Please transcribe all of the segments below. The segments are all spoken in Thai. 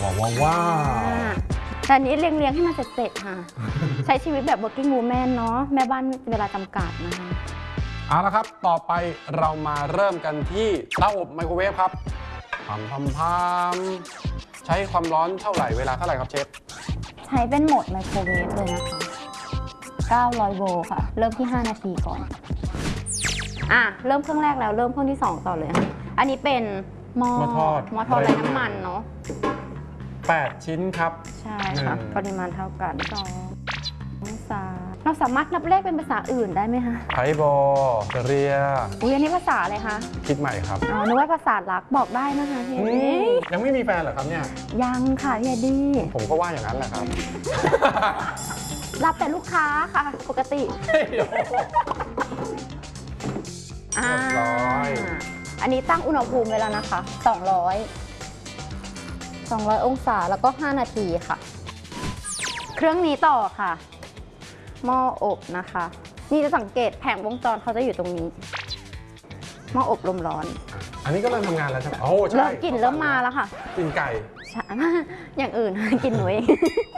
ว้าวแต่อันนี้เลี้ยงให้มันเสร็จค่ะ ใช้ชีวิตแบบ working woman เนาะแม่บ้านเวลาจำกัดนะคะเอาละครับต่อไปเรามาเริ่มกันที่เตาอบไมโครเวฟครับพามใช้ความร้อนเท่าไหร่เวลาเท่าไหร่ครับเชฟใช้เป็นโหมดไมโครเวฟเลยนะคะ900 โวลต์ค่ะเริ่มที่5 นาทีก่อนเริ่มเครื่องแรกแล้วเริ่มเครื่องที่2ต่อเลยค่ะอันนี้เป็นหม้อทอดไร้น้ำมันเนาะ 8 ชิ้นครับใช่ค่ะปริมาณเท่ากัน2 3เราสามารถนับเลขเป็นภาษาอื่นได้ไหมคะไทยบอเรียอันนี้ภาษาอะไรคะคิดใหม่ครับนึกว่าภาษารักบอกได้นะคะพี่ยังไม่มีแฟนเหรอครับเนี่ยยังค่ะพี่ดีผมก็ว่าอย่างนั้นแหละครับรับแต่ลูกค้าค่ะปกติอันนี้ตั้งอุณหภูมิไว้แล้วนะคะ200 องศาแล้วก็5 นาทีค่ะเครื่องนี้ต่อค่ะหม้ออบนะคะนี่จะสังเกตแผงวงจรเขาจะอยู่ตรงนี้หม้ออบลมร้อนอันนี้ก็เริ่มทำงานแล้วใช่ไหมโอ้ใช่เริ่มกลิ่นเริ่มมาแล้วค่ะกลิ่นไก่ใช่อย่างอื่นกินหนูเอง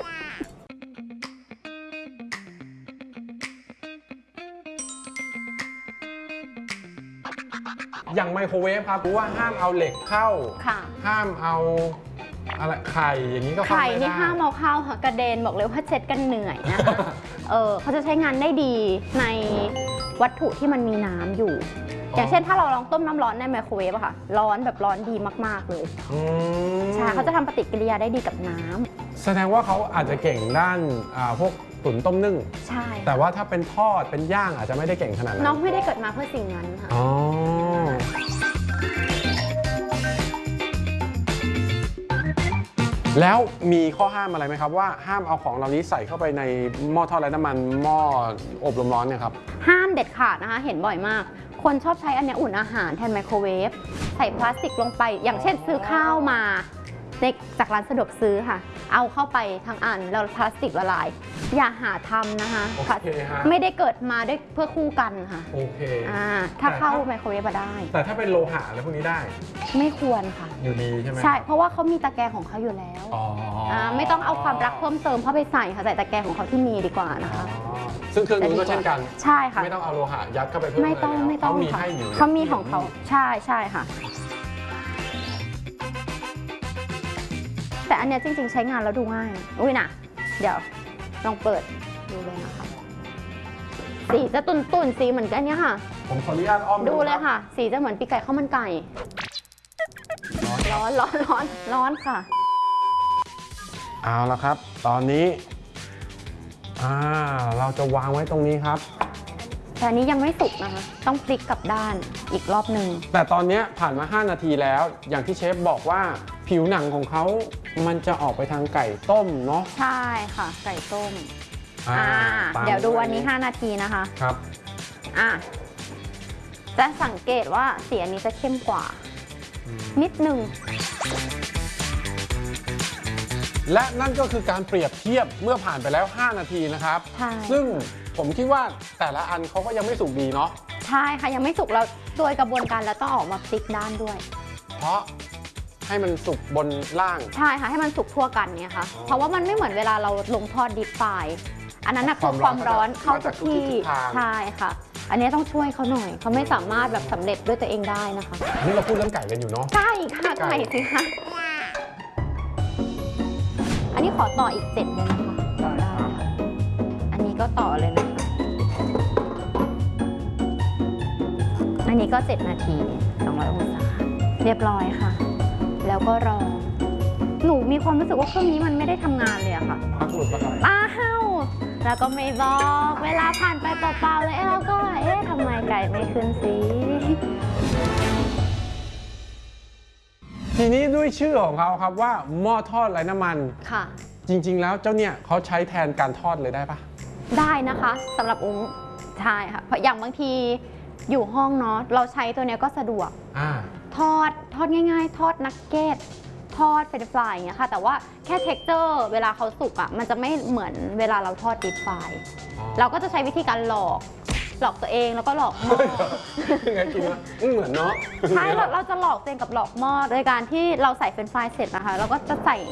อย่างไมโครเวฟครับรู้ว่าห้ามเอาเหล็กเข้าห้ามเอาอะไรไข่อย่างนี้ก็เข้าไม่ได้ไข่นี่ห้ามเอาเข้าค่ะกระเด็นบอกเลยว่าเช็ดกันเหนื่อยนะคะเขาจะใช้งานได้ดีในวัตถุที่มันมีน้ำอยู่อย่างเช่นถ้าเราลองต้มน้ำร้อนในไมโครเวฟอะค่ะร้อนแบบร้อนดีมากๆเลยใช่เขาจะทำปฏิกิริยาได้ดีกับน้ำแสดงว่าเขาอาจจะเก่งด้านพวกตุ๋นต้มนึ่งใช่แต่ว่าถ้าเป็นทอดเป็นย่างอาจจะไม่ได้เก่งขนาดนั้นน้องไม่ได้เกิดมาเพื่อสิ่งนั้นค่ะแล้วมีข้อห้ามอะไรไหมครับว่าห้ามเอาของเหล่านี้ใส่เข้าไปในหม้อทอดไร้น้ำมันหม้ออบลมร้อนเนี่ยครับห้ามเด็ดขาดนะคะเห็นบ่อยมากคนชอบใช้อันนี้อุ่นอาหารแทนไมโครเวฟใส่พลาสติกลงไปอย่างเช่นซื้อข้าวมาจากร้านสะดวกซื้อค่ะเอาเข้าไปทั้งอันแล้วพลาสติกละลายอย่าหาทำนะคะไม่ได้เกิดมาด้วยเพื่อคู่กันค่ะโอเคถ้าเข้าไมโครเวฟได้แต่ถ้าเป็นโลหะอะไรพวกนี้ได้ไม่ควรค่ะอยู่ดีใช่ไหมใช่เพราะว่าเขามีตะแกรงของเขาอยู่แล้วไม่ต้องเอาความรักเพิ่มเติมเข้าไปใส่ค่ะใส่ตะแกรงของเขาที่มีดีกว่านะคะซึ่งเครื่องนี้ก็เช่นกันใช่ค่ะไม่ต้องเอาโลหะยัดเข้าไปเพิ่มไม่ต้องเขามีให้อยู่เขามีของเขาใช่ค่ะแต่อันเนี้ยจริงๆใช้งานแล้วดูง่ายอุ้ยนะเดี๋ยวลองเปิดดูเลยนะคะสีจะตุ่นสีเหมือนกันเนี่ยค่ะผมขออนุญาตอ้อมดูเลยค่ะสีจะเหมือนปีกไก่ข้าวมันไก่ร้อนค่ะเอาละครับตอนนี้เราจะวางไว้ตรงนี้ครับแต่อันนี้ยังไม่สุกนะคะต้องพลิกกลับด้านอีกรอบหนึ่งแต่ตอนนี้ผ่านมา5 นาทีแล้วอย่างที่เชฟบอกว่าผิวหนังของเขามันจะออกไปทางไก่ต้มเนาะใช่ค่ะไก่ต้มเดี๋ยวดูอันนี้5 นาทีนะคะครับจะสังเกตว่าสีอันนี้จะเข้มกว่านิดนึงและนั่นก็คือการเปรียบเทียบเมื่อผ่านไปแล้ว5 นาทีนะครับซึ่งผมคิดว่าแต่ละอันเขาก็ยังไม่สุกดีเนาะใช่ค่ะยังไม่สุกแล้วโดยกระบวนการแล้วต้องออกมาพลิกด้านด้วยเพราะให้มันสุกบนล่างใช่ค่ะให้มันสุกทั่วกันเนี่ยค่ะเพราะว่ามันไม่เหมือนเวลาเราลงทอดดิฟฟายอันนั้นนะคือความร้อนเข้าทุกที่ใช่ค่ะอันนี้ต้องช่วยเขาหน่อยเขาไม่สามารถแบบสำเร็จด้วยตัวเองได้นะคะนี่เราพูดเรื่องไก่กันอยู่เนาะใช่ค่ะไก่สิคะอันนี้ขอต่ออีก7เลยนะคะได้อันนี้ก็ต่อเลยนะคะอันนี้ก็7 นาที200 องศาเรียบร้อยค่ะแล้วก็รอหนูมีความรู้สึกว่าเครื่องนี้มันไม่ได้ทำงานเลยอะค่ะพักหลุดปะครับแล้วก็ไม่บอกเวลาผ่านไปเปล่าๆเลยเราก็ทำไมไก่ไม่ขึ้นสีทีนี้ด้วยชื่อของเขาครับว่าหม้อทอดไร้น้ำมันค่ะจริงๆแล้วเจ้าเนี่ยเขาใช้แทนการทอดเลยได้ปะได้นะคะสำหรับอุ้งใช่ค่ะเพราะอย่างบางทีอยู่ห้องเนาะเราใช้ตัวเนี้ยก็สะดวกทอดง่ายๆทอดนักเก็ตทอดเฟรนช์ฟรายอย่างเงี้ยค่ะแต่ว่าแค่เท็กเจอร์เวลาเขาสุกอ่ะมันจะไม่เหมือนเวลาเราทอดดิฟฟรายเราก็จะใช้วิธีการหลอกตัวเองแล้วก็หลอกหม้อไงกินเหมือนเนาะใช่เราจะหลอกตัวเองกับหลอกหม้อโดยการที่เราใส่เฟรนช์ฟรายเสร็จนะคะเราก็จะใส่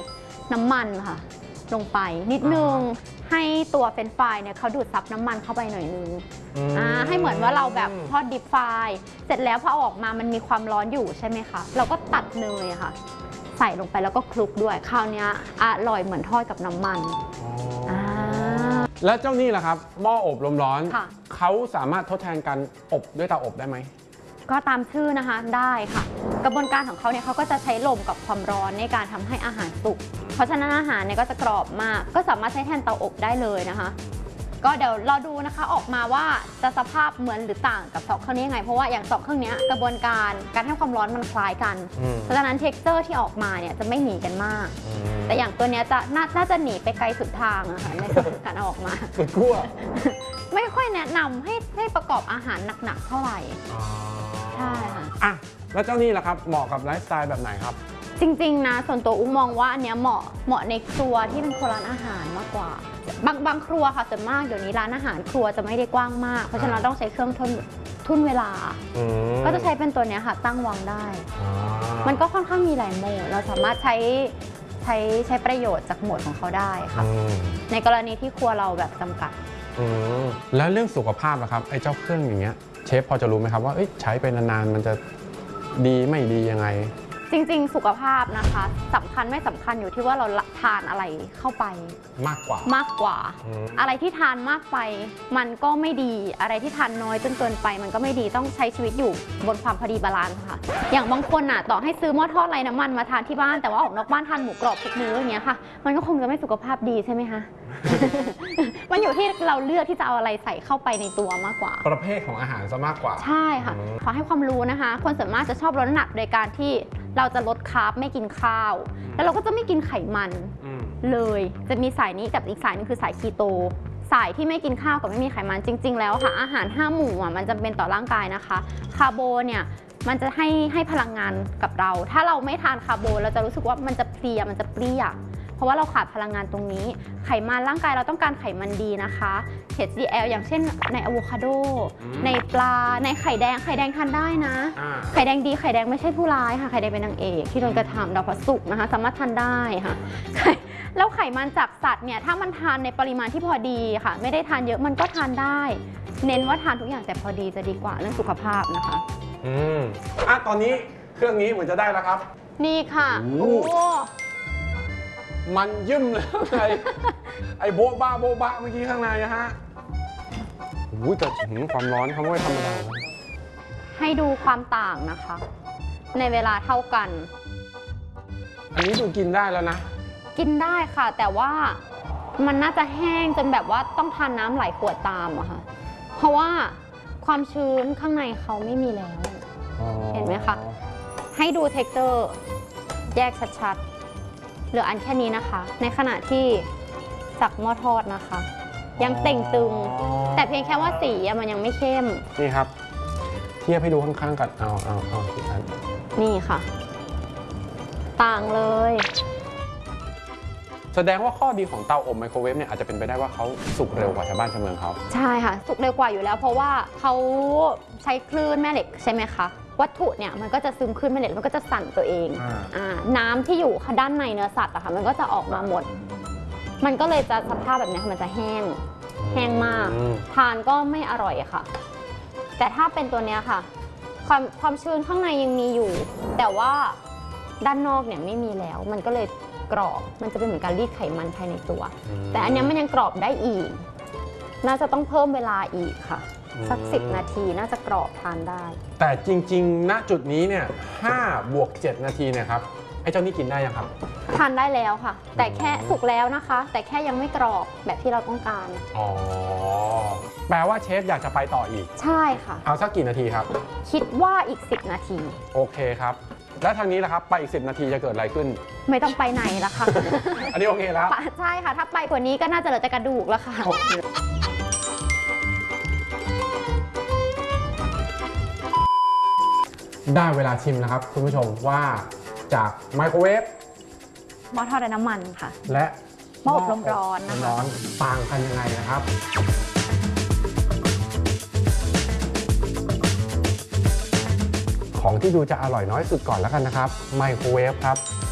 น้ำมันค่ะลงไปนิดนึงให้ตัวเฟรนช์ฟรายเนี่ยเขาดูดซับน้ำมันเข้าไปหน่อยนึงให้เหมือนว่าเราแบบทอดดิบฟรายเสร็จแล้วพอเอาออกมามันมีความร้อนอยู่ใช่ไหมคะเราก็ตัดเนยค่ะใส่ลงไปแล้วก็คลุกด้วยคราวนี้อร่อยเหมือนทอดกับน้ำมันแล้วเจ้านี่ล่ะครับหม้ออบลมร้อนค่ะเขาสามารถทดแทนการอบด้วยเตาอบได้ไหมก็ตามชื่อนะคะได้ค่ะกระบวนการของเขาเนี่ยเขาก็จะใช้ลมกับความร้อนในการทำให้อาหารสุกเพราะฉะนั้นอาหารเนี่ยก็จะกรอบมากก็สามารถใช้แทนเตาอบได้เลยนะคะก็เดี๋ยวรอดูนะคะออกมาว่าจะสภาพเหมือนหรือต่างกับ2เครื่องนี้ยังไงเพราะว่าอย่าง2เครื่องนี้กระบวนการให้ความร้อนมันคล้ายกันเพราะฉะนั้นเท็กเจอร์ที่ออกมาเนี่ยจะไม่หนีกันมากแต่อย่างตัวนี้จะน่าจะหนีไปไกลสุดทางอะค่ะในการเอาออกมาสุดขั้วไม่ค่อยแนะนำให้ประกอบอาหารหนักๆเท่าไหร่ใช่ค่ะอ่ะแล้วเจ้านี่ล่ะครับเหมาะกับไลฟ์สไตล์แบบไหนครับจริงๆนะส่วนตัวอุ้มมองว่าอันเนี้ยเหมาะในครัวที่เป็นครัวร้านอาหารมากกว่าบางครัวค่ะส่วนมากเดี๋ยวนี้ร้านอาหารครัวจะไม่ได้กว้างมากเพราะฉะนั้นต้องใช้เครื่องทุ่นเวลาก็จะใช้เป็นตัวเนี้ยค่ะตั้งวางได้มันก็ค่อนข้างมีหลายโหมดเราสามารถใช้ประโยชน์จากโหมดของเขาได้ค่ะในกรณีที่ครัวเราแบบจำกัดแล้วเรื่องสุขภาพล่ะครับไอ้เจ้าเครื่องอย่างเงี้ยเชฟพอจะรู้ไหมครับว่าใช้ไปนานๆมันจะดีไม่ดียังไงจริงๆสุขภาพนะคะสำคัญไม่สำคัญอยู่ที่ว่าเราทานอะไรเข้าไปมากกว่าอะไรที่ทานมากไปมันก็ไม่ดีอะไรที่ทานน้อยจนเกินไปมันก็ไม่ดีต้องใช้ชีวิตอยู่บนความพอดีบาลานซ์ค่ะอย่างบางคนน่ะต่อให้ซื้อหม้อทอดไร้น้ำมันมาทานที่บ้านแต่ว่าออกนอกบ้านทานหมูกรอบทุกมื้ออย่างเงี้ยค่ะมันก็คงจะไม่สุขภาพดีใช่ไหมคะมันอยู่ที่เราเลือกที่จะเอาอะไรใส่เข้าไปในตัวมากกว่าประเภทของอาหารซะมากกว่าใช่ค่ะขอให้ความรู้นะคะคนส่วนมากจะชอบลดน้ำหนักโดยการที่เราจะลดคาร์บไม่กินข้าวแล้วเราก็จะไม่กินไขมันเลยจะมีสายนี้กับอีกสายนึงคือสายคีโตสายที่ไม่กินข้าวกับไม่มีไขมันจริงๆแล้วค่ะอาหาร5 หมู่มันจำเป็นต่อร่างกายนะคะคาร์โบเนี่ยมันจะให้พลังงานกับเราถ้าเราไม่ทานคาร์โบเราจะรู้สึกว่ามันจะเพลียมันจะเปรี้ยเพราะว่าเราขาดพลังงานตรงนี้ไขมันร่างกายเราต้องการไขมันดีนะคะ HDL อย่างเช่นในอะโวคาโดในปลาในไข่แดงทานได้นะไข่แดงดีไข่แดงไม่ใช่ผู้ร้ายค่ะไข่แดงเป็นนางเอกที่โดนกระทำดาวพระศุกร์นะคะสามารถทานได้ค่ะแล้วไขมันจากสัตว์เนี่ยถ้ามันทานในปริมาณที่พอดีค่ะไม่ได้ทานเยอะมันก็ทานได้เน้นว่าทานทุกอย่างแต่พอดีจะดีกว่าเรื่องสุขภาพนะคะตอนนี้เครื่องนี้เหมือนจะได้แล้วครับนี่ค่ะโอ้มันยืมเลยไอ้โบ๊ะบ้าเมื่อกี้ข้างในนะฮะแต่ความร้อนเขาไม่ธรรมดาให้ดูความต่างนะคะในเวลาเท่ากันอันนี้ดูกินได้แล้วนะกินได้ค่ะแต่ว่ามันน่าจะแห้งจนแบบว่าต้องทานน้ำหลายขวดตามอะค่ะเพราะว่าความชื้นข้างในเขาไม่มีแล้วเห็นไหมคะให้ดูเท็กเจอร์แยกชัดๆเหลืออันแค่นี้นะคะในขณะที่สักหม้อทอดนะคะยังเต่งตึงแต่เพียงแค่ว่าสีมันยังไม่เข้มนี่ครับเทียบให้ดูข้างๆกันเอาสิอันนี่ค่ะต่างเลยแสดงว่าข้อดีของเตาอบไมโครเวฟเนี่ยอาจจะเป็นไปได้ว่าเขาสุกเร็วกว่าชาวบ้านชาวเมืองเขาใช่ค่ะสุกเร็วกว่าอยู่แล้วเพราะว่าเขาใช้คลื่นแม่เหล็กใช่ไหมคะวัตถุเนี่ยมันก็จะซึมขึ้นแม่เหล็กมันก็จะสั่นตัวเองน้ำที่อยู่ด้านในเนื้อสัตว์อะค่ะมันก็จะออกมาหมดมันก็เลยจะสภาพแบบนี้มันจะแห้งมากทานก็ไม่อร่อยค่ะแต่ถ้าเป็นตัวเนี้ยค่ะความชื้นข้างในยังมีอยู่แต่ว่าด้านนอกเนี่ยไม่มีแล้วมันก็เลยกรอบมันจะเป็นเหมือนการรีดไขมันภายในตัวแต่อันนี้มันยังกรอบได้อีกน่าจะต้องเพิ่มเวลาอีกค่ะสัก10 นาทีน่าจะกรอบทานได้แต่จริงๆณจุดนี้เนี่ย5+7 นาทีเนี่ยครับไอ้เจ้านี่กินได้ยังครับทานได้แล้วค่ะแต่แค่สุกแล้วนะคะแต่แค่ยังไม่กรอบแบบที่เราต้องการแปลว่าเชฟอยากจะไปต่ออีกใช่ค่ะเอาสักกี่นาทีครับคิดว่าอีก10 นาทีโอเคครับแล้วทางนี้ล่ะครับไปอีก10 นาทีจะเกิดอะไรขึ้นไม่ต้องไปไหนละค่ะอันนี้โอเคแล้วใช่ค่ะถ้าไปกว่านี้ก็น่าจะเหลือแต่กระดูกแล้วค่ะได้เวลาชิมแล้วครับคุณผู้ชมว่าจากไมโครเวฟหม้อทอดไร้น้ำมันค่ะและหม้ออบลมร้อนนะคะต่างกันยังไงนะครับของที่ดูจะอร่อยน้อยสุดก่อนแล้วกันนะครับไมโครเวฟครับ